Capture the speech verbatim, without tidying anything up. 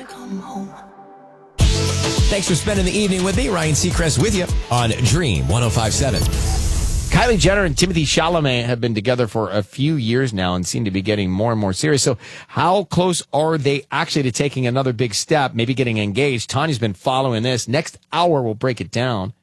Thanks for spending the evening with me. Ryan Seacrest with you on Dream one oh five point seven. Kylie Jenner and Timothée Chalamet have been together for a few years now and seem to be getting more and more serious. So how close are they actually to taking another big step, maybe getting engaged? Tanya's been following this. Next hour, we'll break it down.